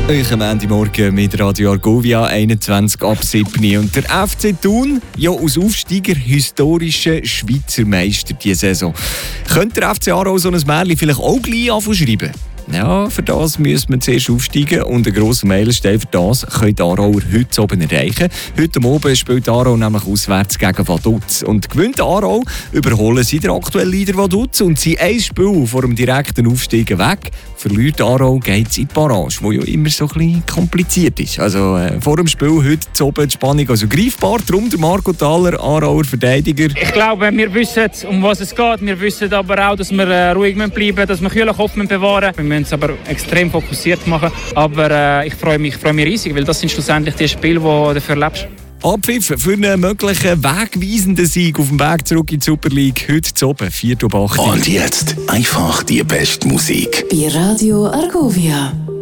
Ich am Montagmorgen mit Radio Argovia 21 ab 7. Und der FC Thun, ja als Aufsteiger historischer Schweizer Meister diese Saison. Könnte der FC Aarau so ein Märchen vielleicht auch gleich anschreiben? Ja, für das müssen wir zuerst aufsteigen und einen grossen Meilenstein für das können die Aarauer heute oben erreichen. Heute Abend spielt Aarau nämlich auswärts gegen Vaduz. Und gewinnt Aarau, überholen sie den aktuellen Leader Vaduz und sind ein Spiel vor dem direkten Aufstieg weg. Verliert Aarau, geht es in die Barrage, was ja immer so ein bisschen kompliziert ist. Also vor dem Spiel heute oben die Spannung also greifbar. Darum der Marco Thaler, Aarauer Verteidiger. Ich glaube, wir wissen, um was es geht. Wir wissen aber auch, dass wir ruhig bleiben müssen, dass wir kühlen Kopf bewahren müssen. Wir müssen es aber extrem fokussiert machen. Aber ich freue mich riesig, weil das sind schlussendlich die Spiele, die du dafür lebst. Abpfiff für einen möglichen wegweisenden Sieg auf dem Weg zurück in die Super League. Heute zu oben, 4:08. Und jetzt einfach die beste Musik. Bei Radio Argovia.